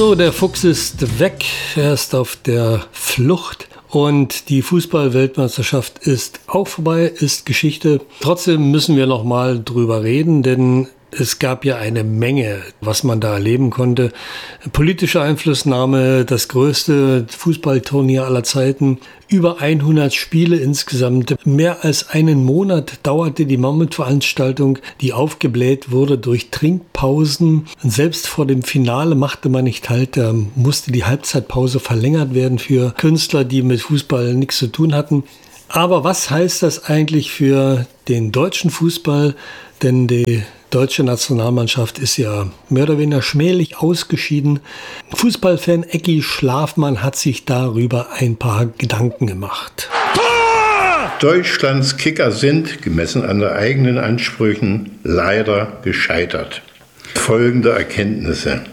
So, der Fuchs ist weg, er ist auf der Flucht und die Fußball-Weltmeisterschaft ist auch vorbei, ist Geschichte. Trotzdem müssen wir noch mal drüber reden, denn es gab ja eine Menge, was man da erleben konnte. Politische Einflussnahme, das größte Fußballturnier aller Zeiten, über 100 Spiele insgesamt. Mehr als einen Monat dauerte die Mammutveranstaltung, die aufgebläht wurde durch Trinkpausen. Und selbst vor dem Finale machte man nicht halt, da musste die Halbzeitpause verlängert werden für Künstler, die mit Fußball nichts zu tun hatten. Aber was heißt das eigentlich für den deutschen Fußball? Denn die deutsche Nationalmannschaft ist ja mehr oder weniger schmählich ausgeschieden. Fußballfan Ecki Schlafmann hat sich darüber ein paar Gedanken gemacht. Deutschlands Kicker sind, gemessen an den eigenen Ansprüchen, leider gescheitert. Folgende Erkenntnisse.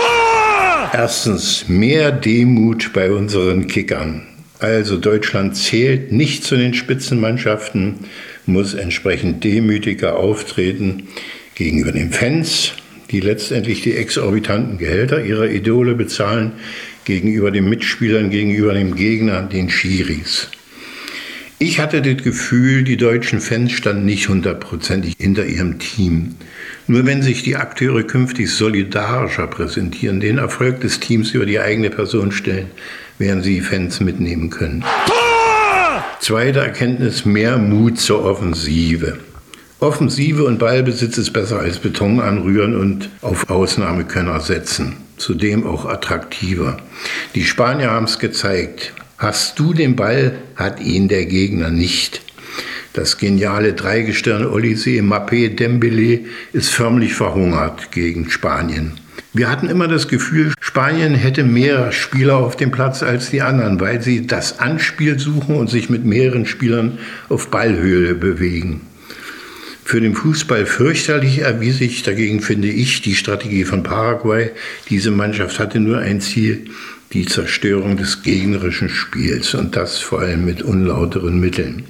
Erstens, mehr Demut bei unseren Kickern. Also Deutschland zählt nicht zu den Spitzenmannschaften, muss entsprechend demütiger auftreten gegenüber den Fans, die letztendlich die exorbitanten Gehälter ihrer Idole bezahlen, gegenüber den Mitspielern, gegenüber dem Gegner, den Schiris. Ich hatte das Gefühl, die deutschen Fans standen nicht 100%ig hinter ihrem Team. Nur wenn sich die Akteure künftig solidarischer präsentieren, den Erfolg des Teams über die eigene Person stellen, werden sie die Fans mitnehmen können. Zweite Erkenntnis, mehr Mut zur Offensive. Offensive und Ballbesitz ist besser als Beton anrühren und auf Ausnahmekönner setzen. Zudem auch attraktiver. Die Spanier haben es gezeigt. Hast du den Ball, hat ihn der Gegner nicht. Das geniale Dreigestirn Olise, Mbappé, Dembélé ist förmlich verhungert gegen Spanien. Wir hatten immer das Gefühl, Spanien hätte mehr Spieler auf dem Platz als die anderen, weil sie das Anspiel suchen und sich mit mehreren Spielern auf Ballhöhe bewegen. Für den Fußball fürchterlich erwies sich dagegen, finde ich, die Strategie von Paraguay. Diese Mannschaft hatte nur ein Ziel, die Zerstörung des gegnerischen Spiels und das vor allem mit unlauteren Mitteln.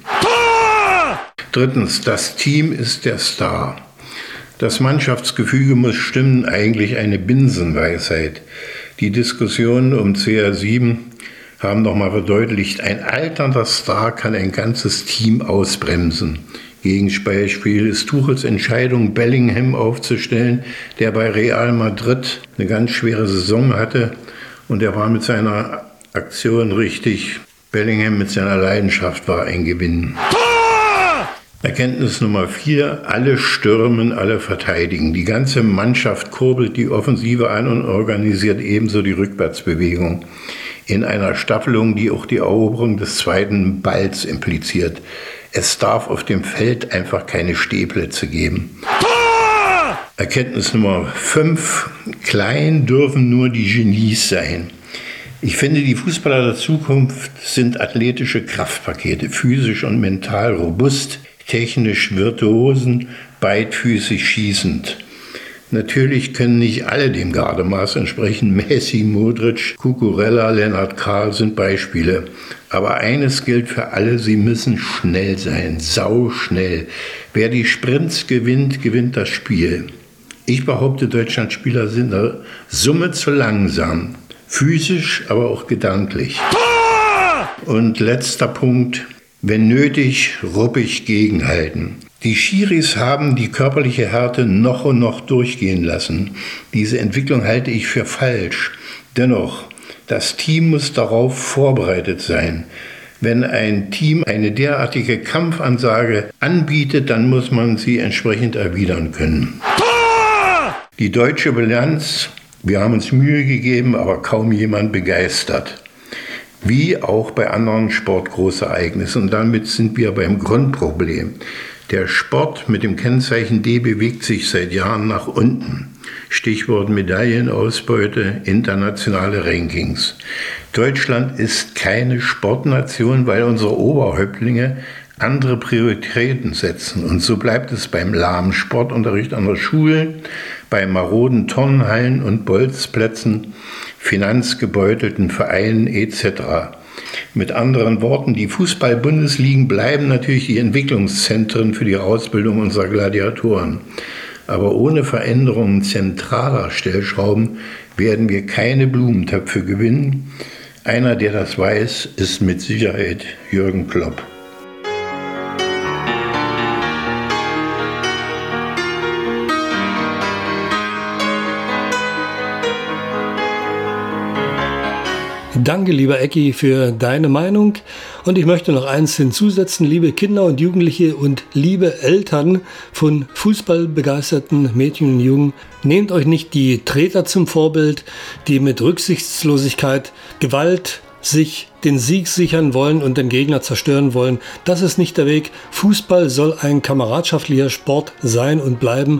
Drittens, das Team ist der Star. Das Mannschaftsgefüge muss stimmen, eigentlich eine Binsenweisheit. Die Diskussionen um CR7 haben nochmal verdeutlicht, ein alternder Star kann ein ganzes Team ausbremsen. Gegenbeispiel ist Tuchels Entscheidung, Bellingham aufzustellen, der bei Real Madrid eine ganz schwere Saison hatte und er war mit seiner Aktion richtig. Bellingham mit seiner Leidenschaft war ein Gewinn. Erkenntnis Nummer 4, alle stürmen, alle verteidigen. Die ganze Mannschaft kurbelt die Offensive an und organisiert ebenso die Rückwärtsbewegung. In einer Staffelung, die auch die Eroberung des zweiten Balls impliziert. Es darf auf dem Feld einfach keine Stehplätze geben. Erkenntnis Nummer 5, klein dürfen nur die Genies sein. Ich finde, die Fußballer der Zukunft sind athletische Kraftpakete, physisch und mental robust, technisch virtuosen, beidfüßig schießend. Natürlich können nicht alle dem Gardemaß entsprechen. Messi, Modric, Cucurella, Lennart Karl sind Beispiele. Aber eines gilt für alle, sie müssen schnell sein, sauschnell. Wer die Sprints gewinnt, gewinnt das Spiel. Ich behaupte, Deutschlands Spieler sind in der Summe zu langsam. Physisch, aber auch gedanklich. Und letzter Punkt, wenn nötig, ruppig gegenhalten. Die Schiris haben die körperliche Härte noch und noch durchgehen lassen. Diese Entwicklung halte ich für falsch. Dennoch, das Team muss darauf vorbereitet sein. Wenn ein Team eine derartige Kampfansage anbietet, dann muss man sie entsprechend erwidern können. Die deutsche Bilanz, wir haben uns Mühe gegeben, aber kaum jemand begeistert. Wie auch bei anderen Sportgroßereignissen. Und damit sind wir beim Grundproblem. Der Sport mit dem Kennzeichen D bewegt sich seit Jahren nach unten. Stichwort Medaillenausbeute, internationale Rankings. Deutschland ist keine Sportnation, weil unsere Oberhäuptlinge andere Prioritäten setzen. Und so bleibt es beim lahmen Sportunterricht an der Schulen, bei maroden Turnhallen und Bolzplätzen, finanzgebeutelten Vereinen etc. Mit anderen Worten, die Fußball-Bundesligen bleiben natürlich die Entwicklungszentren für die Ausbildung unserer Gladiatoren. Aber ohne Veränderungen zentraler Stellschrauben werden wir keine Blumentöpfe gewinnen. Einer, der das weiß, ist mit Sicherheit Jürgen Klopp. Danke, lieber Ecki, für deine Meinung. Und ich möchte noch eins hinzusetzen, liebe Kinder und Jugendliche und liebe Eltern von fußballbegeisterten Mädchen und Jungen. Nehmt euch nicht die Treter zum Vorbild, die mit Rücksichtslosigkeit, Gewalt sich den Sieg sichern wollen und den Gegner zerstören wollen. Das ist nicht der Weg. Fußball soll ein kameradschaftlicher Sport sein und bleiben.